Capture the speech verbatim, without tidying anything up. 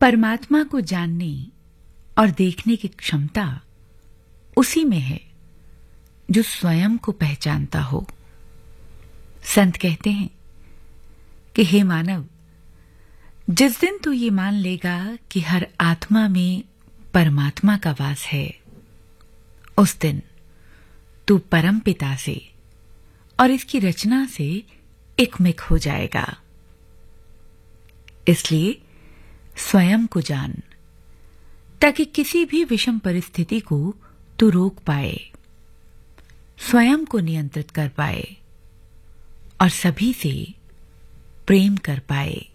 परमात्मा को जानने और देखने की क्षमता उसी में है जो स्वयं को पहचानता हो। संत कहते हैं कि हे मानव, जिस दिन तू ये मान लेगा कि हर आत्मा में परमात्मा का वास है, उस दिन तू परम पिता से और इसकी रचना से एकमिक हो जाएगा। इसलिए स्वयं को जान, ताकि किसी भी विषम परिस्थिति को तू रोक पाए, स्वयं को नियंत्रित कर पाए और सभी से प्रेम कर पाए।